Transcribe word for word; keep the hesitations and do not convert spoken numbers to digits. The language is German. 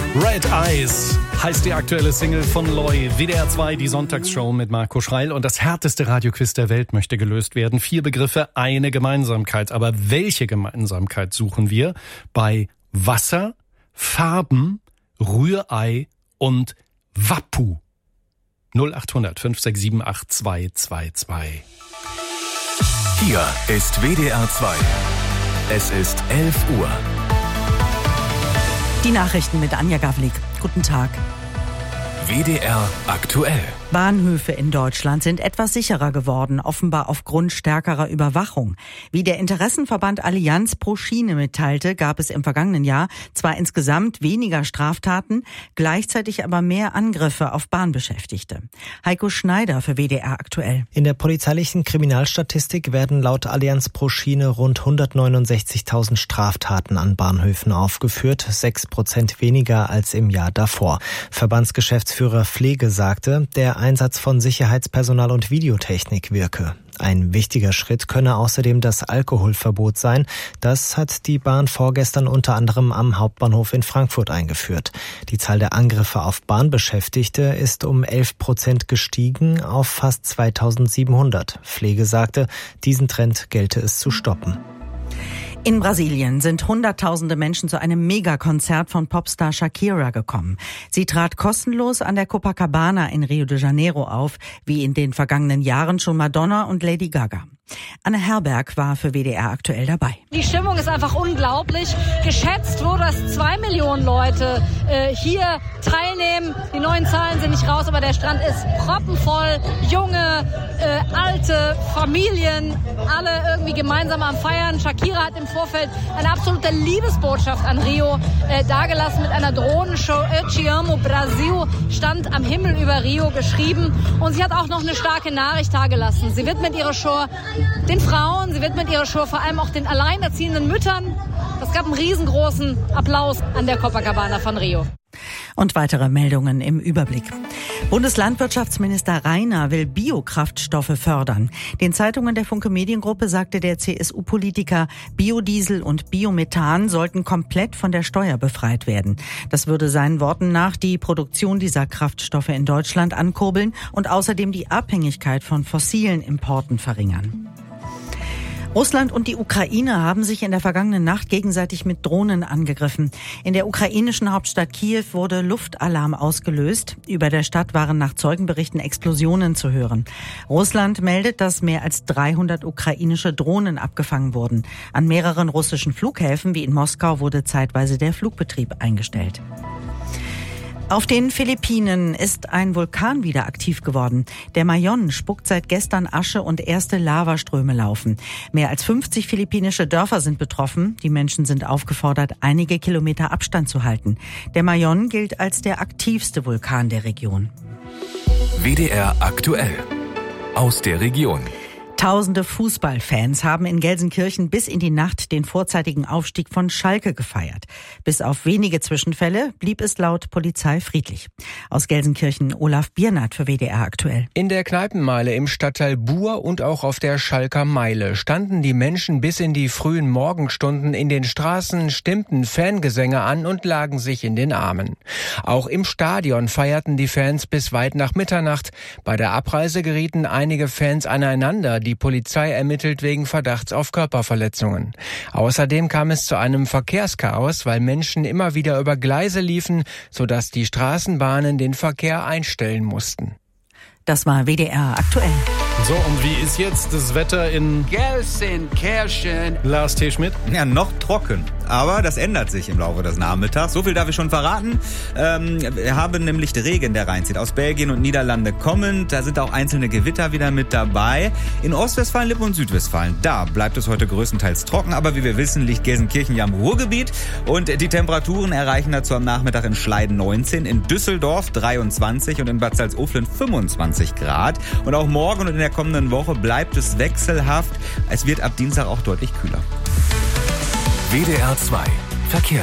Red Eyes heißt die aktuelle Single von Loy. W D R zwei, die Sonntagsshow mit Marco Schreil. Und das härteste Radioquiz der Welt möchte gelöst werden. Vier Begriffe, eine Gemeinsamkeit. Aber welche Gemeinsamkeit suchen wir? Bei Wasser, Farben, Rührei und Wappu. null acht hundert fünf sechs sieben acht zwei zwei zwei. Hier ist W D R zwei. Es ist elf Uhr. Die Nachrichten mit Anja Gavlik. Guten Tag. W D R aktuell. Bahnhöfe in Deutschland sind etwas sicherer geworden, offenbar aufgrund stärkerer Überwachung. Wie der Interessenverband Allianz pro Schiene mitteilte, gab es im vergangenen Jahr zwar insgesamt weniger Straftaten, gleichzeitig aber mehr Angriffe auf Bahnbeschäftigte. Heiko Schneider für W D R aktuell. In der polizeilichen Kriminalstatistik werden laut Allianz pro Schiene rund hundertneunundsechzigtausend Straftaten an Bahnhöfen aufgeführt, sechs Prozent weniger als im Jahr davor. Verbandsgeschäftsführer Pflege sagte, der Einsatz von Sicherheitspersonal und Videotechnik wirke. Ein wichtiger Schritt könne außerdem das Alkoholverbot sein. Das hat die Bahn vorgestern unter anderem am Hauptbahnhof in Frankfurt eingeführt. Die Zahl der Angriffe auf Bahnbeschäftigte ist um elf Prozent gestiegen auf fast zweitausendsiebenhundert. Pflege sagte, diesen Trend gelte es zu stoppen. In Brasilien sind Hunderttausende Menschen zu einem Megakonzert von Popstar Shakira gekommen. Sie trat kostenlos an der Copacabana in Rio de Janeiro auf, wie in den vergangenen Jahren schon Madonna und Lady Gaga. Anne Herberg war für W D R aktuell dabei. Die Stimmung ist einfach unglaublich. Geschätzt wurde, dass zwei Millionen Leute äh, hier teilnehmen. Die neuen Zahlen sind nicht raus, aber der Strand ist proppenvoll. Junge, äh, alte, Familien, alle irgendwie gemeinsam am Feiern. Shakira hat im Vorfeld eine absolute Liebesbotschaft an Rio äh, dargelassen mit einer Drohnenshow. Eu te amo, Brasil stand am Himmel über Rio geschrieben. Und sie hat auch noch eine starke Nachricht dargelassen. Sie widmet ihre Show den Frauen, sie widmet ihre Show vor allem auch den alleinerziehenden Müttern. Es gab einen riesengroßen Applaus an der Copacabana von Rio. Und weitere Meldungen im Überblick. Bundeslandwirtschaftsminister Rainer will Biokraftstoffe fördern. Den Zeitungen der Funke Mediengruppe sagte der C S U-Politiker, Biodiesel und Biomethan sollten komplett von der Steuer befreit werden. Das würde seinen Worten nach die Produktion dieser Kraftstoffe in Deutschland ankurbeln und außerdem die Abhängigkeit von fossilen Importen verringern. Russland und die Ukraine haben sich in der vergangenen Nacht gegenseitig mit Drohnen angegriffen. In der ukrainischen Hauptstadt Kiew wurde Luftalarm ausgelöst. Über der Stadt waren nach Zeugenberichten Explosionen zu hören. Russland meldet, dass mehr als dreihundert ukrainische Drohnen abgefangen wurden. An mehreren russischen Flughäfen wie in Moskau wurde zeitweise der Flugbetrieb eingestellt. Auf den Philippinen ist ein Vulkan wieder aktiv geworden. Der Mayon spuckt seit gestern Asche und erste Lavaströme laufen. Mehr als fünfzig philippinische Dörfer sind betroffen. Die Menschen sind aufgefordert, einige Kilometer Abstand zu halten. Der Mayon gilt als der aktivste Vulkan der Region. W D R aktuell. Aus der Region. Tausende Fußballfans haben in Gelsenkirchen bis in die Nacht den vorzeitigen Aufstieg von Schalke gefeiert. Bis auf wenige Zwischenfälle blieb es laut Polizei friedlich. Aus Gelsenkirchen Olaf Biernat für W D R aktuell. In der Kneipenmeile im Stadtteil Buhr und auch auf der Schalker Meile standen die Menschen bis in die frühen Morgenstunden in den Straßen, stimmten Fangesänge an und lagen sich in den Armen. Auch im Stadion feierten die Fans bis weit nach Mitternacht. Bei der Abreise gerieten einige Fans aneinander. Die Polizei ermittelt wegen Verdachts auf Körperverletzungen. Außerdem kam es zu einem Verkehrschaos, weil Menschen immer wieder über Gleise liefen, sodass die Straßenbahnen den Verkehr einstellen mussten. Das war W D R aktuell. So, und wie ist jetzt das Wetter in Gelsenkirchen? Lars T. Schmidt? Ja, noch trocken. Aber das ändert sich im Laufe des Nachmittags. So viel darf ich schon verraten. Ähm, wir haben nämlich Regen, der reinzieht. Aus Belgien und Niederlande kommend. Da sind auch einzelne Gewitter wieder mit dabei. In Ostwestfalen, Lippe und Südwestfalen, da bleibt es heute größtenteils trocken. Aber wie wir wissen, liegt Gelsenkirchen ja im Ruhrgebiet. Und die Temperaturen erreichen dazu am Nachmittag in Schleiden neunzehn, in Düsseldorf dreiundzwanzig und in Bad Salzuflen fünfundzwanzig Grad. Und auch morgen und in der kommenden Woche bleibt es wechselhaft. Es wird ab Dienstag auch deutlich kühler. W D R zwei Verkehr.